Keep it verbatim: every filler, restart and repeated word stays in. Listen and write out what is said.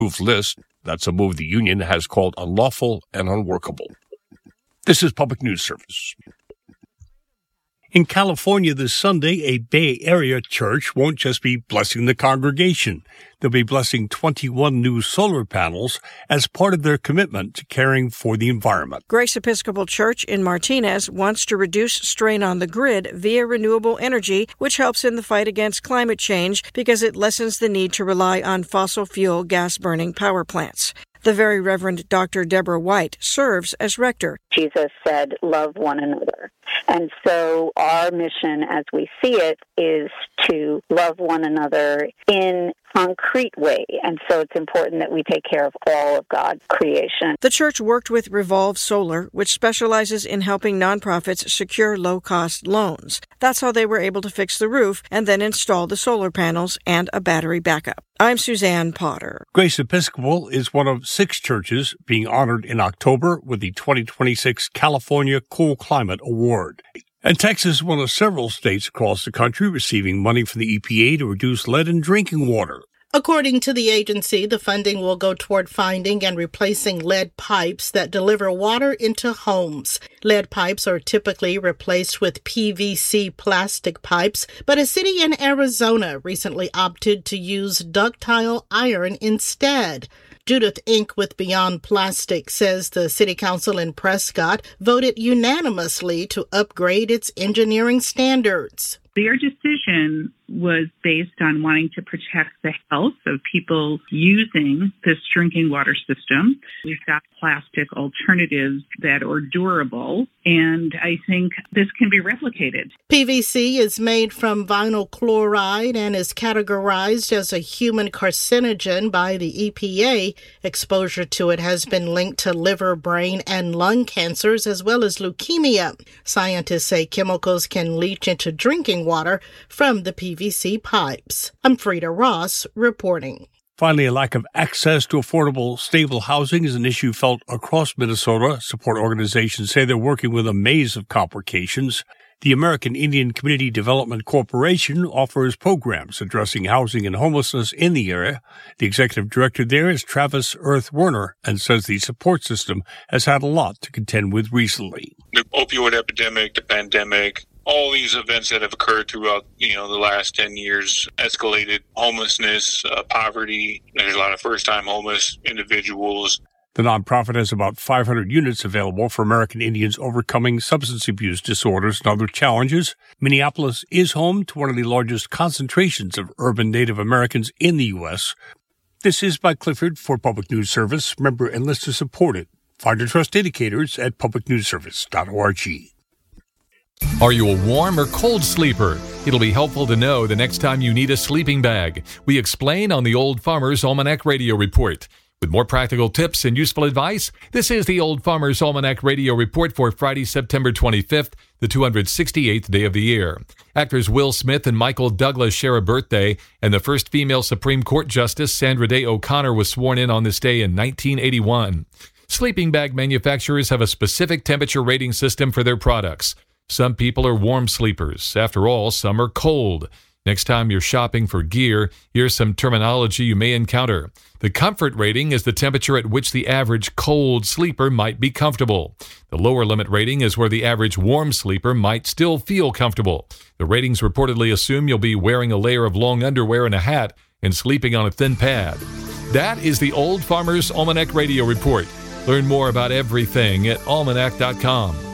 list. That's a move the union has called unlawful and unworkable. This is Public News Service. In California this Sunday, a Bay Area church won't just be blessing the congregation. They'll be blessing twenty-one new solar panels as part of their commitment to caring for the environment. Grace Episcopal Church in Martinez wants to reduce strain on the grid via renewable energy, which helps in the fight against climate change because it lessens the need to rely on fossil fuel gas-burning power plants. The Very Reverend Doctor Deborah White serves as rector. Jesus said, love one another. And so our mission as we see it is to love one another in concrete way. And so it's important that we take care of all of God's creation. The church worked with Revolve Solar, which specializes in helping nonprofits secure low-cost loans. That's how they were able to fix the roof and then install the solar panels and a battery backup. I'm Suzanne Potter. Grace Episcopal is one of six churches being honored in October with the twenty twenty-six California Cool Climate Award. And Texas is one of several states across the country receiving money from the E P A to reduce lead in drinking water. According to the agency, the funding will go toward finding and replacing lead pipes that deliver water into homes. Lead pipes are typically replaced with P V C plastic pipes, but a city in Arizona recently opted to use ductile iron instead. Judith Ink with Beyond Plastic says the city council in Prescott voted unanimously to upgrade its engineering standards. Their decision was based on wanting to protect the health of people using this drinking water system. We've got plastic alternatives that are durable, and I think this can be replicated. P V C is made from vinyl chloride and is categorized as a human carcinogen by the E P A. Exposure to it has been linked to liver, brain, and lung cancers, as well as leukemia. Scientists say chemicals can leach into drinking water from the P V C pipes. I'm Frida Ross reporting. Finally, a lack of access to affordable, stable housing is an issue felt across Minnesota. Support organizations say they're working with a maze of complications. The American Indian Community Development Corporation offers programs addressing housing and homelessness in the area. The executive director there is Travis Earth Werner and says the support system has had a lot to contend with recently. The opioid epidemic, the pandemic, all these events that have occurred throughout, you know, the last ten years escalated homelessness, uh, poverty. There's a lot of first-time homeless individuals. The nonprofit has about five hundred units available for American Indians overcoming substance abuse disorders and other challenges. Minneapolis is home to one of the largest concentrations of urban Native Americans in the U S. This is Mike Clifford for Public News Service. Member and listener supported. Find your trust indicators at public news service dot org. Are you a warm or cold sleeper? It'll be helpful to know the next time you need a sleeping bag. We explain on the Old Farmer's Almanac Radio Report. With more practical tips and useful advice, this is the Old Farmer's Almanac Radio Report for Friday, September twenty-fifth, the two hundred sixty-eighth day of the year. Actors Will Smith and Michael Douglas share a birthday, and the first female Supreme Court Justice, Sandra Day O'Connor, was sworn in on this day in nineteen eighty-one. Sleeping bag manufacturers have a specific temperature rating system for their products. Some people are warm sleepers. After all, some are cold. Next time you're shopping for gear, here's some terminology you may encounter. The comfort rating is the temperature at which the average cold sleeper might be comfortable. The lower limit rating is where the average warm sleeper might still feel comfortable. The ratings reportedly assume you'll be wearing a layer of long underwear and a hat and sleeping on a thin pad. That is the Old Farmer's Almanac Radio Report. Learn more about everything at almanac dot com.